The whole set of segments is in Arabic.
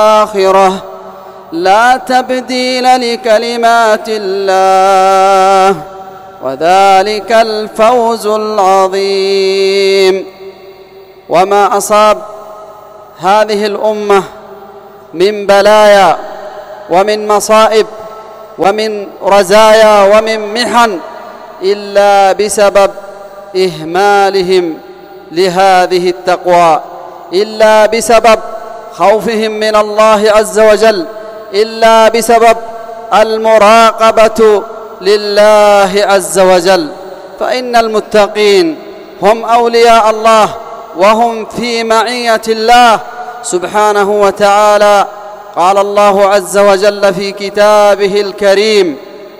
الآخرة لا تبديل لكلمات الله وذلك الفوز العظيم. وما أصاب هذه الأمة من بلايا ومن مصائب ومن رزايا ومن محن إلا بسبب إهمالهم لهذه التقوى، إلا بسبب خوفهم من الله عز وجل، إلا بسبب المراقبة لله عز وجل. فإن المتقين هم أولياء الله وهم في معية الله سبحانه وتعالى. قال الله عز وجل في كتابه الكريم: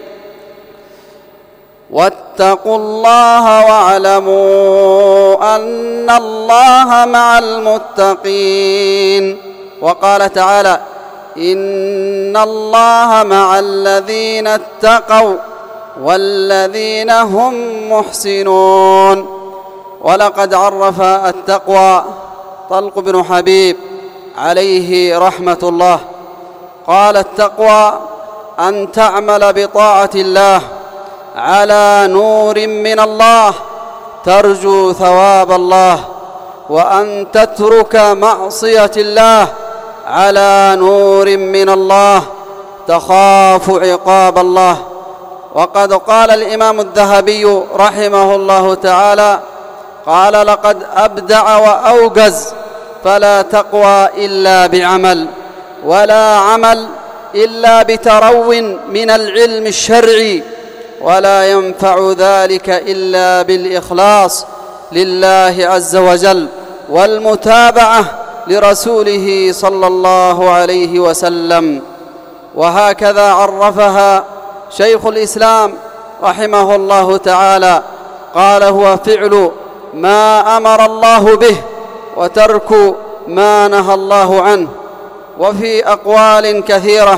واتقوا الله واعلموا أن الله مع المتقين. وقال تعالى: إن الله مع الذين اتقوا والذين هم محسنون. ولقد عرف التقوى طلق بن حبيب عليه رحمة الله، قال: التقوى أن تعمل بطاعة الله على نور من الله ترجو ثواب الله، وأن تترك معصية الله على نور من الله تخاف عقاب الله. وقد قال الإمام الذهبي رحمه الله تعالى: قال: لقد أبدع وأوجز، فلا تقوى إلا بعمل، ولا عمل إلا بترو من العلم الشرعي، ولا ينفع ذلك إلا بالإخلاص لله عز وجل والمتابعة لرسوله صلى الله عليه وسلم. وهكذا عرفها شيخ الإسلام رحمه الله تعالى، قال: هو فعل ما أمر الله به وترك ما نهى الله عنه. وفي أقوال كثيرة.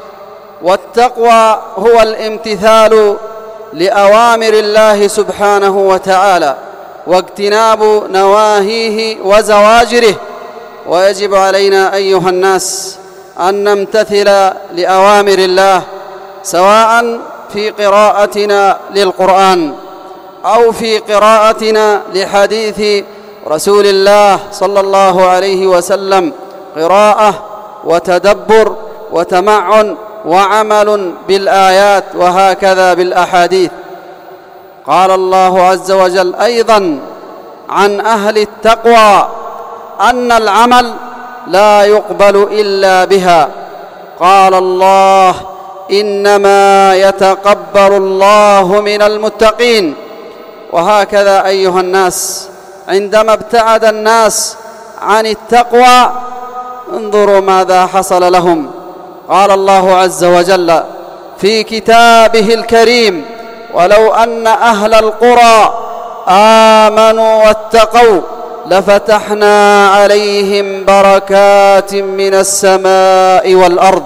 والتقوى هو الامتثال لأوامر الله سبحانه وتعالى واجتناب نواهيه وزواجره. ويجب علينا أيها الناس أن نمتثل لأوامر الله، سواء في قراءتنا للقرآن أو في قراءتنا لحديث رسول الله صلى الله عليه وسلم، قراءة وتدبر وتمعن وعمل بالآيات، وهكذا بالأحاديث. قال الله عز وجل أيضا عن أهل التقوى أن العمل لا يقبل إلا بها. قال الله: إنما يتقبل الله من المتقين. وهكذا أيها الناس، عندما ابتعد الناس عن التقوى انظروا ماذا حصل لهم. قال الله عز وجل في كتابه الكريم: ولو أن أهل القرى آمنوا واتقوا لفتحنا عليهم بركات من السماء والأرض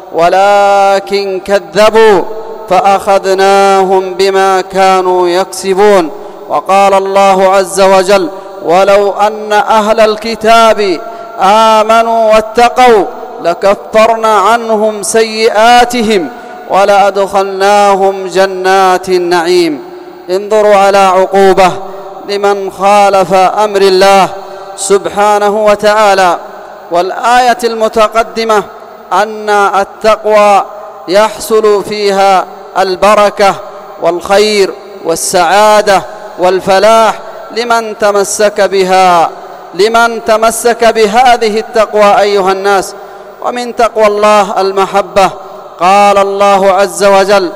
ولكن كذبوا فأخذناهم بما كانوا يكسبون. وقال الله عز وجل: ولو أن أهل الكتاب آمنوا واتقوا لكفرنا عنهم سيئاتهم ولأدخلناهم جنات النعيم. انظروا على عقوبة لمن خالف أمر الله سبحانه وتعالى. والآية المتقدمة أن التقوى يحصل فيها البركة والخير والسعادة والفلاح لمن تمسك بها، لمن تمسك بهذه التقوى أيها الناس. ومن تقوى الله المحبة. قال الله عز وجل: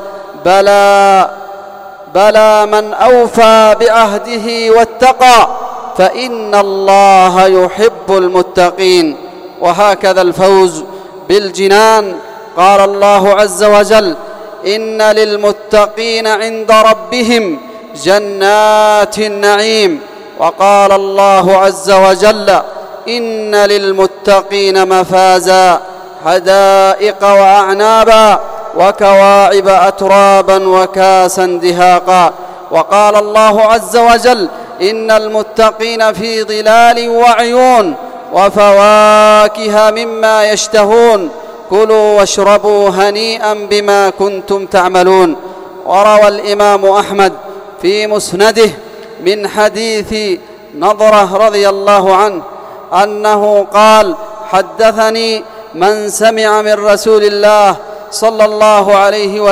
بلى من أوفى بعهده واتقى فإن الله يحب المتقين. وهكذا الفوز بالجنان. قال الله عز وجل: إن للمتقين عند ربهم جنات النعيم. وقال الله عز وجل: إن للمتقين مفازا حدائق وأعنابا وكواعب أترابا وكاسا دهاقا. وقال الله عز وجل: إن المتقين في ظلال وعيون وفواكه مما يشتهون، كلوا واشربوا هنيئا بما كنتم تعملون. وروى الإمام أحمد في مسنده من حديث نضرة رضي الله عنه أنه قال: حدثني من سمع من رسول الله صلى الله عليه وسلم